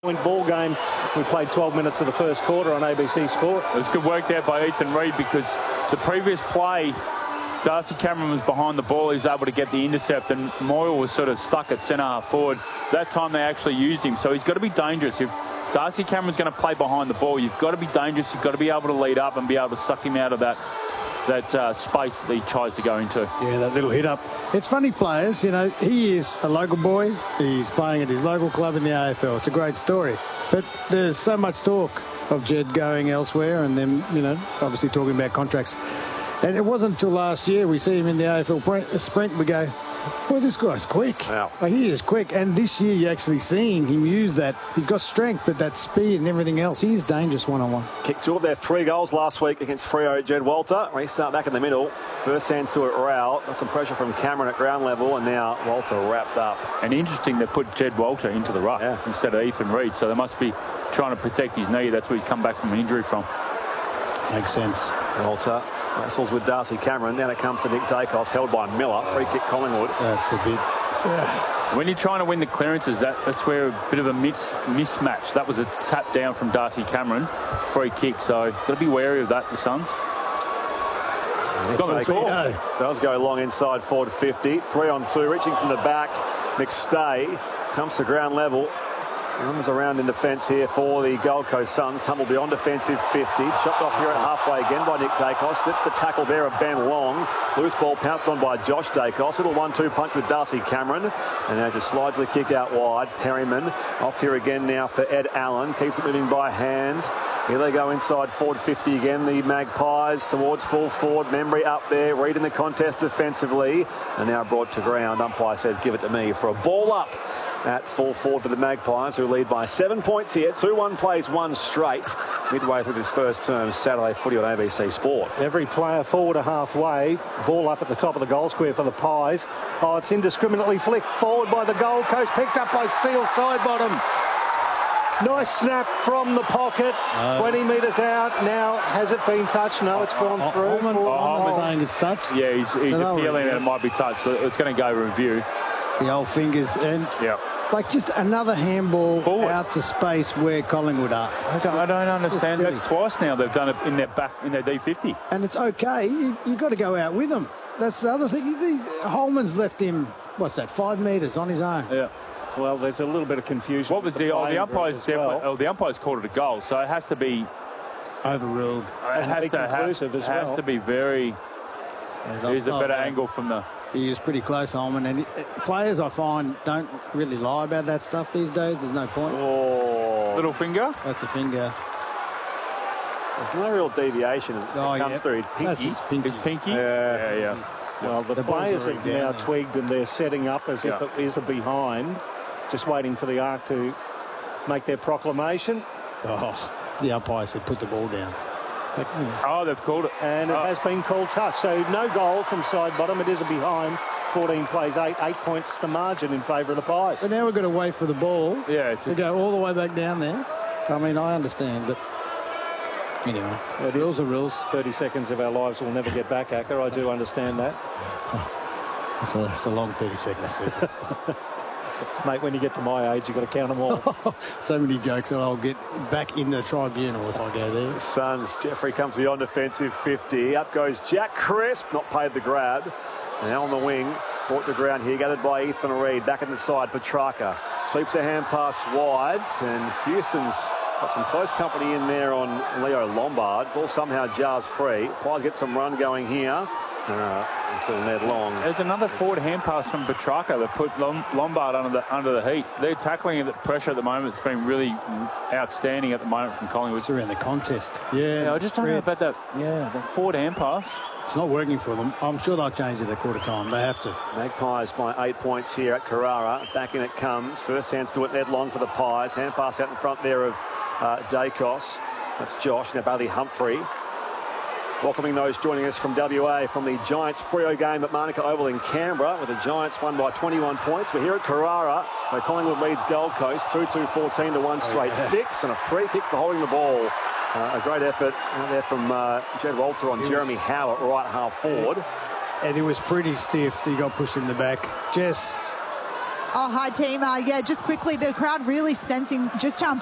Ball game. We played 12 minutes of the first quarter on ABC Sport. It was good work there by Ethan Reid, because the previous play, Darcy Cameron was behind the ball. He was able to get the intercept, and Moyle was sort of stuck at centre half forward. That time they actually used him, so he's got to be dangerous. If Darcy Cameron's going to play behind the ball, you've got to be dangerous. You've got to be able to lead up and be able to suck him out of that space that he tries to go into. Yeah, that little hit up. It's funny, players, you know, he is a local boy. He's playing at his local club in the AFL. It's a great story. But there's so much talk of Jed going elsewhere and then, you know, obviously talking about contracts. And it wasn't until last year we see him in the AFL sprint, we go, well, this guy's quick. Wow. Like, he is quick. And this year you're actually seeing him use that. He's got strength, but that speed and everything else, he's dangerous one-on-one. Kicked two of their 3 goals last week against Freo. Jed Walter. Restart back in the middle. First hands to it, Rao. Got some pressure from Cameron at ground level, and now Walter wrapped up. And interesting, they put Jed Walter into the ruck instead of Ethan Reid, so they must be trying to protect his knee. That's where he's come back from an injury from. Makes sense. Walter wrestles with Darcy Cameron. Then it comes to Nick Dacos, held by Miller. Free kick Collingwood. That's a bit... When you're trying to win the clearances, that's where a bit of a mismatch. That was a tap down from Darcy Cameron. Free kick, so got to be wary of that, the Suns. Does go long inside forward 50. 3-on-2, reaching from the back. McStay comes to ground level. Comes around in defence here for the Gold Coast Suns. Tumble beyond defensive 50. Chopped off here at halfway again by Nick Dacos. Slips the tackle there of Ben Long. Loose ball pounced on by Josh Dacos. Little 1-2 punch with Darcy Cameron. And now just slides the kick out wide. Perryman off here again now for Ed Allen. Keeps it moving by hand. Here they go inside forward 50 again. The Magpies towards full forward. Membry up there. Reid in the contest defensively. And now brought to ground. Umpire says give it to me for a ball up at full forward for the Magpies, who lead by 7 points here. 2-1 plays one straight midway through this first term. Saturday footy on ABC Sport. Every player forward to halfway. Ball up at the top of the goal square for the Pies. Oh, it's indiscriminately flicked forward by the Gold Coast. Picked up by Steele Sidebottom. Nice snap from the pocket. 20 metres out. Now, has it been touched? No, it's gone through. I'm saying it's touched. Yeah, he's appealing that it might be touched. So it's going to go review. The old fingers and like just another handball out to space where Collingwood are. I don't understand. That's twice now they've done it in their back in their D50. And it's okay. You've got to go out with them. That's the other thing. Holman's left him. What's that? 5 metres on his own. Yeah. Well, there's a little bit of confusion. What was the umpires definitely? The umpires called it a goal, so it has to be overruled. It has to be very. Here's a better angle from the. He is pretty close, Holman, and players I find don't really lie about that stuff these days. There's no point. Oh, little finger. That's a finger. There's no real deviation as it comes through. His pinky. That's his pinky. His pinky. Yeah. Well, the players have now twigged and they're setting up as if it is a behind, just waiting for the arc to make their proclamation. Oh, the umpire said put the ball down. Oh, they've called it. And it has been called touch. So no goal from Sidebottom. It is a behind. 14 plays 8. 8 points the margin in favour of the Pies. But now we've got to wait for the ball to go all the way back down there. I mean, I understand, but anyway, rules are rules. 30 seconds of our lives will never get back, Acker. I do understand that. It's a long 30 seconds, too. Mate, when you get to my age, you've got to count them all. So many jokes that I'll get back in the tribunal if I go there. Suns, Jeffrey comes beyond defensive 50. Up goes Jack Crisp, not paid the grab. Now on the wing, brought to ground here, gathered by Ethan Reid. Back in the side, Petrarca sweeps a hand pass wide, and Houston's got some close company in there on Leo Lombard. Ball somehow jars free. Pies get some run going here. Until Ned Long. There's another forward hand pass from Petrarca that put Lombard under the heat. They're tackling the pressure at the moment. It's been really outstanding at the moment from Collingwood. It's around the contest. Yeah, I just don't know about that. Yeah, the forward hand pass. It's not working for them. I'm sure they'll change it at quarter time. They have to. Magpies by 8 points here at Carrara. Back in it comes. First hands to it, Ned Long for the Pies. Hand pass out in front there of Dacos. That's Josh. Now Bailey Humphrey. Welcoming those joining us from WA from the Giants Freo game at Manuka Oval in Canberra, where the Giants won by 21 points. We're here at Carrara, where Collingwood leads Gold Coast 2-2-14 to 1 straight 6, and a free kick for holding the ball. A great effort out there from Jed Walter on Jeremy Howe at right half forward. And he was pretty stiff. He got pushed in the back. Jess, Oh, hi, team. Yeah, just quickly, the crowd really sensing just how